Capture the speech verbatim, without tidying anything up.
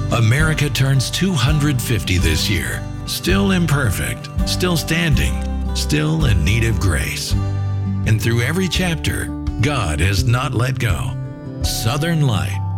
America turns two hundred fifty this year. Still imperfect, still standing, still in need of grace. And through every chapter, God has not let go. Southern Light.